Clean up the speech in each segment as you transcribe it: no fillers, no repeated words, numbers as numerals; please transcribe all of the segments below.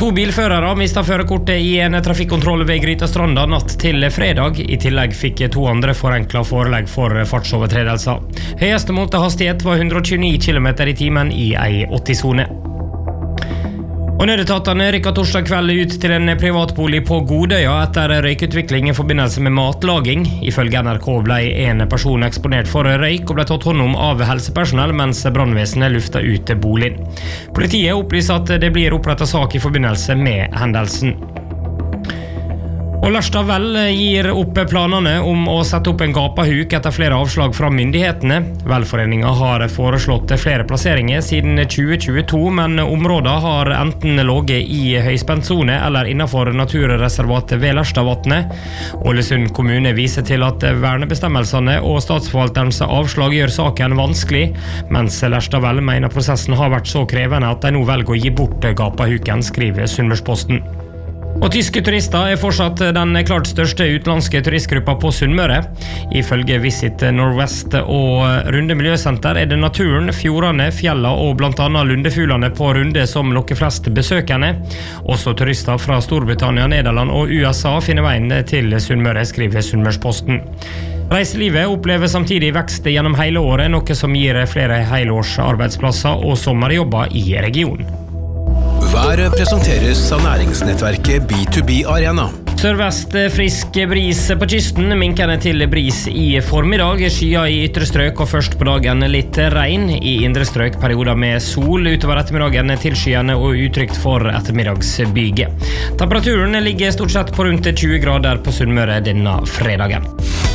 2 bilførere mistet førerkortet i en trafikkontroll ved Grytastranda natt til fredag. I tillegg fikk 2 andre forenklet forelegg for fartsovertredelser. Høyeste målte hastighet var 129 km i timen i ei 80-zone. Og nødetatene rykket torsdag kveld ut til en privatbolig på Godøya etter røykutvikling i forbindelse med matlaging. Ifølge NRK ble en person eksponert for røyk og ble tatt hånd om av helsepersonell mens brannvesenet luftet ut boligen. Politiet opplyser at det blir opprettet sak i forbindelse med hendelsen. Og Lørstad Vel gir opp planene om å sette opp en gapahuk etter flere avslag fra myndighetene. Velforeningen har foreslått flere plasseringer siden 2022, men området har enten ligget i høyspentzone eller innenfor naturreservatet ved Lørstadvatnet. Ålesund kommune viser til at vernebestemmelsene og statsforvalterens avslag gjør saken vanskelig, mens Lørstad Vel mener prosessen har vært så krevende at de nå velger å gi bort gapahuken, skriver Sunnmørsposten. Og tyske turister er fortsatt den klart største utenlandske turistgruppa på Sunnmøre. Ifølge Visit Northwest og Runde Miljøsenter er det naturen, fjordene, fjellene og blant annet lundefuglene på Runde som lokker flest besøkende. Også turister fra Storbritannia, Nederland og USA finner veien til Sunnmøre, skriver Sunnmørsposten. Reiselivet opplever samtidig vekst gjennom hele året, noe som gir flere helårs arbeidsplasser og sommerjobber i regionen. Været presenteres av næringsnettverket B2B Arena. Sørvest frisk bris på kysten, minkende til bris i formiddag, skyer i ytre strøk og først på dagen litt regn. I indre strøk perioder med sol, utover ettermiddagen tilskyende og utrygt for ettermiddagsbyge. Temperaturen ligger stort sett på rundt 20 grader på Sunnmøre denne fredagen.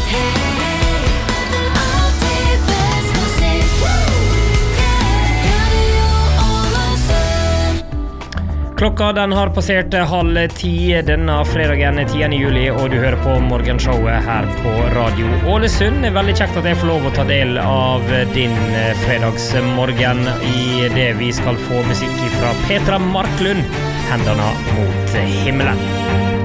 Klokka den har passert 9:30 denne fredagen 10. juli, og du hører på morgenshowet her på Radio Ålesund. Det er veldig kjekt at jeg får lov å ta del av din fredagsmorgen i det vi skal få musikk fra Petra Marklund, Hendene mot himmelen.